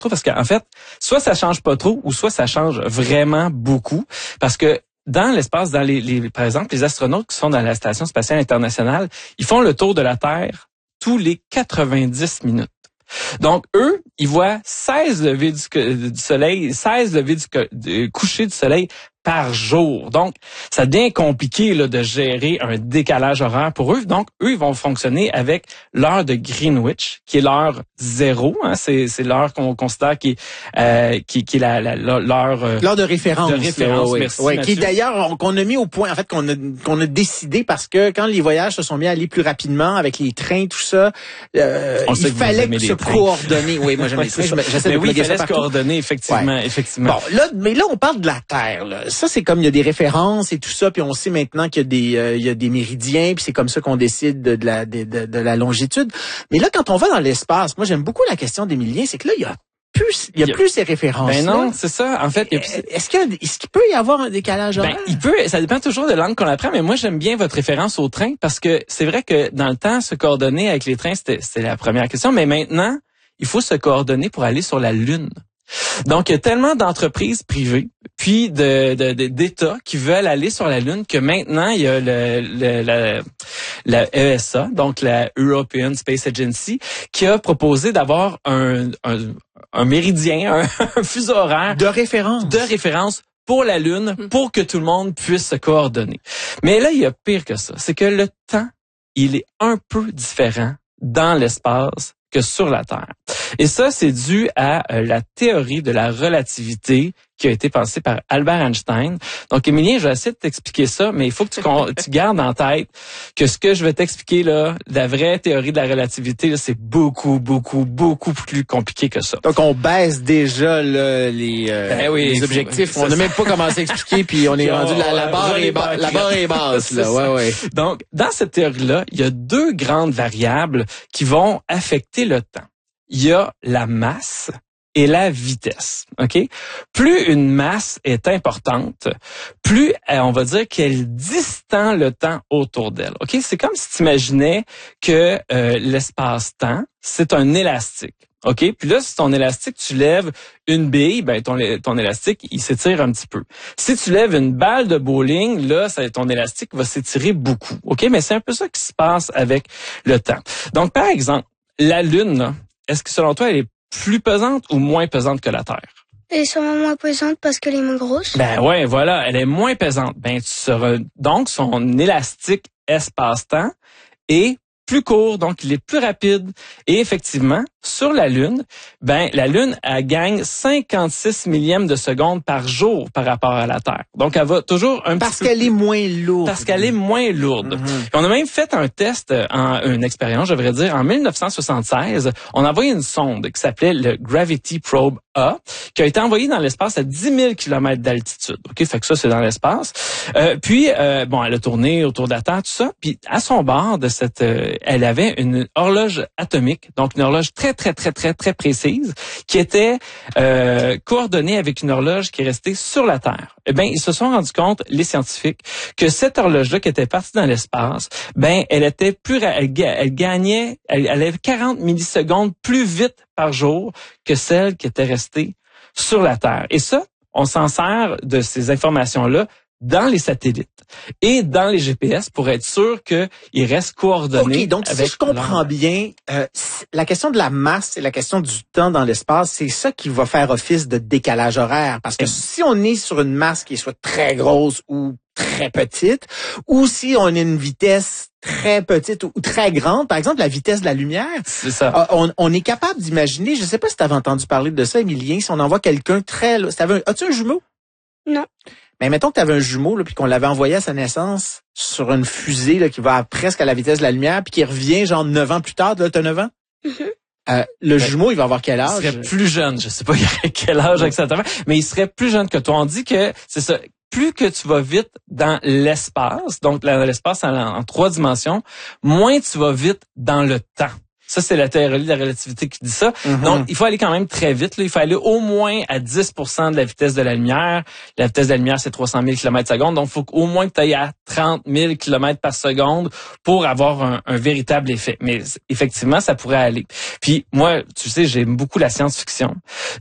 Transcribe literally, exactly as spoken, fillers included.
trop parce qu'en fait, soit ça change pas trop ou soit ça change vraiment beaucoup parce que dans l'espace, dans les, les par exemple, les astronautes qui sont dans la Station spatiale internationale, ils font le tour de la Terre tous les quatre-vingt-dix minutes. Donc, eux, ils voient seize levées du, du soleil, seize levées du, du coucher du soleil par jour. Donc, ça devient compliqué là, de gérer un décalage horaire pour eux. Donc, eux, ils vont fonctionner avec l'heure de Greenwich, qui est l'heure zéro. Hein, c'est, c'est l'heure qu'on considère qui est, euh, qui, qui est la, la, l'heure... Euh, l'heure de référence. De référence, là, oui. merci, oui, qui d'ailleurs, qu'on a mis au point, en fait, qu'on a, qu'on a décidé parce que quand les voyages se sont mis à aller plus rapidement avec les trains, tout ça, euh, il fallait que se coordonner. Oui, moi, j'aime les trains. J'essaie mais de oui, il fallait ça se coordonner, effectivement, ouais. effectivement. Bon, là, mais là, on parle de la Terre, là. Ça, c'est comme il y a des références et tout ça, puis on sait maintenant qu'il y a des euh, il y a des méridiens, puis c'est comme ça qu'on décide de, de la de, de, de la longitude. Mais là, quand on va dans l'espace, moi j'aime beaucoup la question d'Émilien, c'est que là il y a plus il y a, il y a plus ces références. Ben non, c'est ça. En fait, il y a plus... est-ce qu'il y a, est-ce qu'il peut y avoir un décalage horaire? Ben, il peut. Ça dépend toujours de l'angle qu'on apprend, mais moi j'aime bien votre référence au train parce que c'est vrai que dans le temps, se coordonner avec les trains, c'était c'était la première question, mais maintenant, il faut se coordonner pour aller sur la Lune. Donc, il y a tellement d'entreprises privées, puis de, de, de d'États qui veulent aller sur la Lune que maintenant, il y a le, le, la, la E S A, donc la European Space Agency, qui a proposé d'avoir un, un, un méridien, un, un fuseau horaire de référence. De référence pour la Lune, pour que tout le monde puisse se coordonner. Mais là, il y a pire que ça. C'est que le temps, il est un peu différent dans l'espace que sur la Terre. Et ça, c'est dû à euh, la théorie de la relativité qui a été pensée par Albert Einstein. Donc, Émilien, je vais essayer de t'expliquer ça, mais il faut que tu, tu gardes en tête que ce que je vais t'expliquer, là, la vraie théorie de la relativité, là, c'est beaucoup, beaucoup, beaucoup plus compliqué que ça. Donc, on baisse déjà là, les, euh, ben oui, les objectifs. On n'a même pas commencé à expliquer, puis on est rendu, la, la barre est basse, la barre est basse, là. Ouais, ouais. Donc, dans cette théorie-là, il y a deux grandes variables qui vont affecter le temps. Il y a la masse et la vitesse. OK? Plus une masse est importante, plus on va dire qu'elle distend le temps autour d'elle. OK? C'est comme si tu imaginais que euh, l'espace-temps, c'est un élastique. OK? Puis là, si ton élastique, tu lèves une bille, ben ton, ton élastique, il s'étire un petit peu. Si tu lèves une balle de bowling, là, ça, ton élastique va s'étirer beaucoup. OK? Mais c'est un peu ça qui se passe avec le temps. Donc, par exemple, la Lune, là, est-ce que selon toi, elle est plus pesante ou moins pesante que la Terre? Elle est sûrement moins pesante parce qu'elle est moins grosse. Ben ouais, voilà, elle est moins pesante. Ben tu seras donc son élastique espace-temps est plus court, donc il est plus rapide. Et effectivement, sur la Lune, ben la Lune, elle gagne cinquante-six millièmes de seconde par jour par rapport à la Terre. Donc, elle va toujours un parce petit peu... Parce qu'elle est moins lourde. Parce qu'elle est moins lourde. Mm-hmm. On a même fait un test, en, une expérience, je devrais dire, en dix-neuf cent soixante-seize. On a envoyé une sonde qui s'appelait le Gravity Probe A, qui a été envoyée dans l'espace à dix mille kilomètres d'altitude. OK, fait que ça, c'est dans l'espace. Euh, puis, euh, bon, elle a tourné autour de la Terre, tout ça. Puis, à son bord de cette... Euh, elle avait une horloge atomique, donc une horloge très, très, très, très, très précise, qui était euh, coordonnée avec une horloge qui est restée sur la Terre. Eh bien, ils se sont rendus compte, les scientifiques, que cette horloge-là qui était partie dans l'espace, ben, elle était plus, elle, elle gagnait, elle, elle avait quarante millisecondes plus vite par jour que celle qui était restée sur la Terre. Et ça, on s'en sert de ces informations-là dans les satellites et dans les G P S pour être sûr qu'ils restent coordonnés. OK, donc avec si je comprends bien, euh, la question de la masse et la question du temps dans l'espace, c'est ça qui va faire office de décalage horaire. Parce que si on est sur une masse qui est soit très grosse ou très petite, ou si on a une vitesse très petite ou très grande, par exemple la vitesse de la lumière, c'est ça. Euh, on, on est capable d'imaginer, je ne sais pas si tu avais entendu parler de ça, Émilien, si on envoie quelqu'un très... Un, as-tu un jumeau? Non. Mais mettons que tu avais un jumeau là, puis qu'on l'avait envoyé à sa naissance sur une fusée là, qui va à, presque à la vitesse de la lumière, puis qui revient genre neuf ans plus tard. Là, tu as neuf ans? Mm-hmm. Euh, le ben, jumeau, il va avoir quel âge? Il serait plus jeune. Je sais pas il aurait quel âge exactement, mais il serait plus jeune que toi. On dit que c'est ça. Plus que tu vas vite dans l'espace, donc dans l'espace en, en trois dimensions, moins tu vas vite dans le temps. Ça, c'est la théorie de la relativité qui dit ça. Mm-hmm. Donc, il faut aller quand même très vite. Là. Il faut aller au moins à dix pour cent de la vitesse de la lumière. La vitesse de la lumière, c'est trois cent mille kilomètres par seconde. Donc, il faut au moins que tu ailles à trente mille kilomètres par seconde pour avoir un, un véritable effet. Mais effectivement, ça pourrait aller. Puis moi, tu sais, j'aime beaucoup la science-fiction.